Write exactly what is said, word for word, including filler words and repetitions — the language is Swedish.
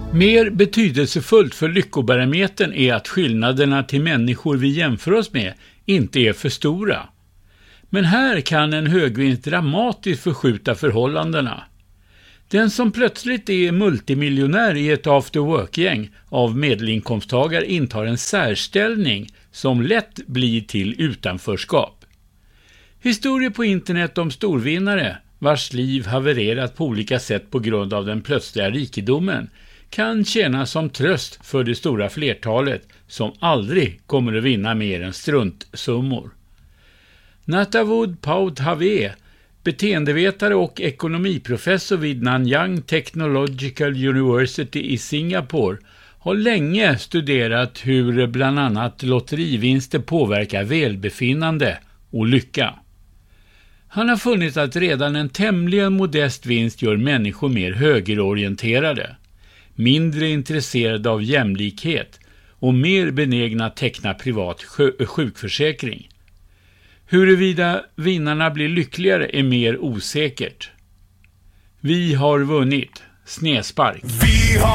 Mer betydelsefullt för lyckobarometern är att skillnaderna till människor vi jämför oss med inte är för stora. Men här kan en högvinst dramatiskt förskjuta förhållandena. Den som plötsligt är multimiljonär i ett after-work-gäng av medelinkomsttagare intar en särställning som lätt blir till utanförskap. Historier på internet om storvinnare vars liv havererat på olika sätt på grund av den plötsliga rikedomen kan tjäna som tröst för det stora flertalet som aldrig kommer att vinna mer än struntsummor. Natawud Pauthave, beteendevetare och ekonomiprofessor vid Nanyang Technological University i Singapore, har länge studerat hur bland annat lotterivinster påverkar välbefinnande och lycka. Han har funnit att redan en tämligen modest vinst gör människor mer högerorienterade, mindre intresserade av jämlikhet och mer benägna att teckna privat sjukförsäkring. Huruvida vinnarna blir lyckligare är mer osäkert. Vi har vunnit. Snedspark. Vi har